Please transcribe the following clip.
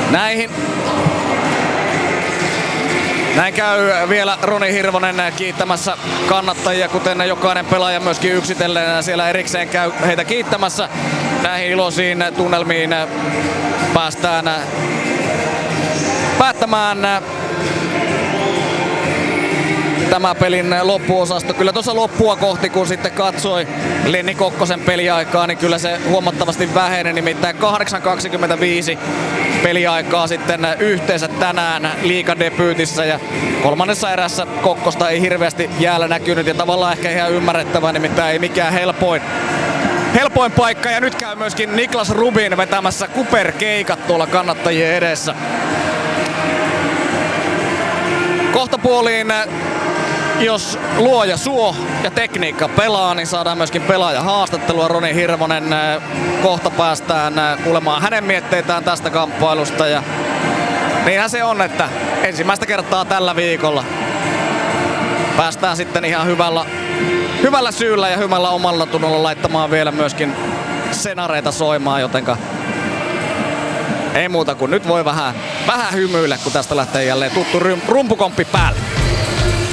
Näin käy vielä Roni Hirvonen kiittämässä kannattajia, kuten jokainen pelaaja myöskin yksitellen siellä erikseen käy heitä kiittämässä. Näihin iloisiin tunnelmiin päästään päättämään tämä pelin loppuosasto. Kyllä tuossa loppua kohti, kun sitten katsoi Lenni Kokkosen peliaikaa, niin kyllä se huomattavasti väheni. Nimittäin 8.25 peliaikaa sitten yhteensä tänään liigadebyytissä. Ja kolmannessa erässä Kokkosta ei hirveästi jäällä näkynyt ja tavallaan ehkä ihan ymmärrettävä, nimittäin ei mikään helpoin paikka. Ja nyt käy myöskin Niklas Rubin vetämässä kuperkeikat tuolla kannattajien edessä. Kohtapuoliin, jos luoja suo ja tekniikka pelaa, niin saadaan myöskin pelaajahaastattelua. Roni Hirvonen, kohta päästään kuulemaan hänen mietteitään tästä kamppailusta. Ja niinhän se on, että ensimmäistä kertaa tällä viikolla päästään sitten ihan hyvällä syyllä ja hyvällä omalla tunnolla laittamaan vielä myöskin senareita soimaan, jotenka ei muuta kuin nyt voi vähän hymyillä, kun tästä lähtee jälleen tuttu rumpukomppi päälle.